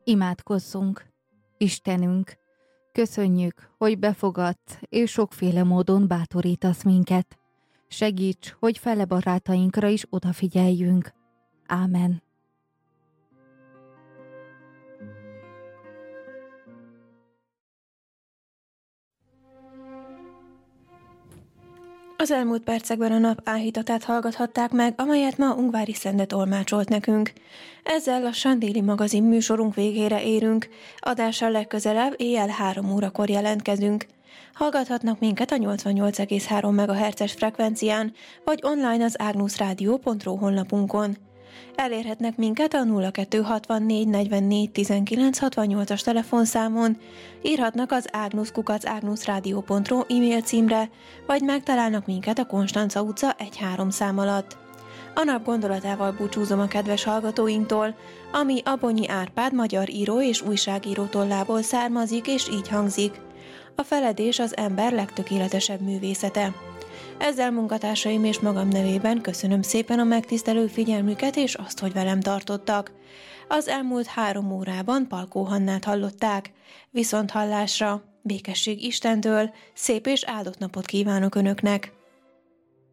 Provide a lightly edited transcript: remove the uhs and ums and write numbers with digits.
Imádkozzunk! Istenünk, köszönjük, hogy befogadsz, és sokféle módon bátorítasz minket. Segíts, hogy fele barátainkra is odafigyeljünk. Ámen. Az elmúlt percekben a nap áhítatát hallgathatták meg, amelyet ma Ungvári Szende tolmácsolt nekünk. Ezzel lassan déli magazin műsorunk végére érünk. Adással legközelebb éjjel 3 órakor jelentkezünk. Hallgathatnak minket a 88,3 MHz-es frekvencián, vagy online az agnusradio.ru honlapunkon. Elérhetnek minket a 0264 44 19 68-as telefonszámon, írhatnak az agnus@agnusradio.ru e-mail címre, vagy megtalálnak minket a Konstanca utca 1-3 szám alatt. A nap gondolatával búcsúzom a kedves hallgatóinktól, ami Abonyi Árpád magyar író és újságíró tollából származik, és így hangzik: a feledés az ember legtökéletesebb művészete. Ezzel munkatársaim és magam nevében köszönöm szépen a megtisztelő figyelmüket és azt, hogy velem tartottak. Az elmúlt 3 órában Palkó Hannát hallották. Viszont hallásra, békesség Istentől, szép és áldott napot kívánok Önöknek!